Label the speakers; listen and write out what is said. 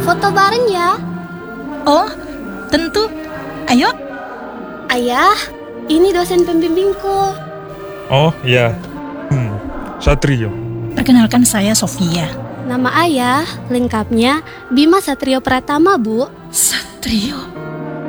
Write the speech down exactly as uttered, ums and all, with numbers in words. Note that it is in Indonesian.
Speaker 1: foto bareng ya.
Speaker 2: Oh, tentu. Ayo.
Speaker 1: Ayah, ini dosen pembimbingku.
Speaker 3: Oh, iya. Hmm, Satrio.
Speaker 2: Perkenalkan saya Sofia.
Speaker 1: Nama ayah lengkapnya Bima Satrio Pratama, Bu.
Speaker 2: Satrio.